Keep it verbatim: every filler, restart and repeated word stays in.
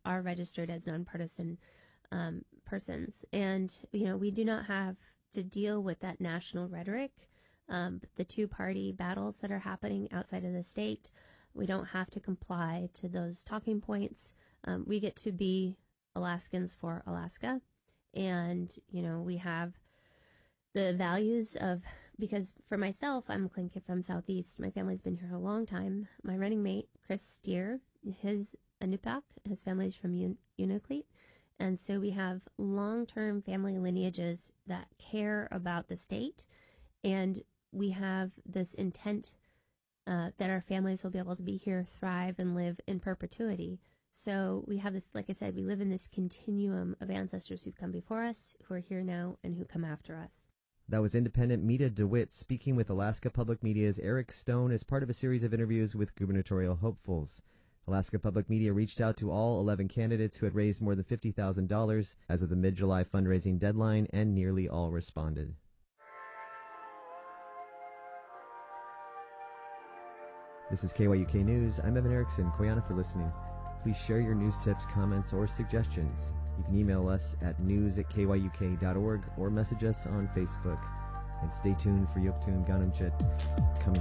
are registered as nonpartisan um, persons. And, you know, we do not have to deal with that national rhetoric, um, the two-party battles that are happening outside of the state. We don't have to comply to those talking points. Um, we get to be Alaskans for Alaska. And, you know, we have the values of, because for myself, I'm a Tlingit from Southeast. My family's been here a long time. My running mate, Chris Steer, his Inupiaq, his family's from Un- Unalakleet. And so we have long-term family lineages that care about the state. And we have this intent uh, that our families will be able to be here, thrive, and live in perpetuity. So we have this, like I said, we live in this continuum of ancestors who've come before us, who are here now, and who come after us. That was independent Mita DeWitt speaking with Alaska Public Media's Eric Stone as part of a series of interviews with gubernatorial hopefuls. Alaska Public Media reached out to all eleven candidates who had raised more than fifty thousand dollars as of the mid-July fundraising deadline, and nearly all responded. This is K Y U K News. I'm Evan Erickson. Koyana for listening. Please share your news tips, comments, or suggestions. You can email us at news at k y u k dot org or message us on Facebook. And stay tuned for Yoktun Ganamchit coming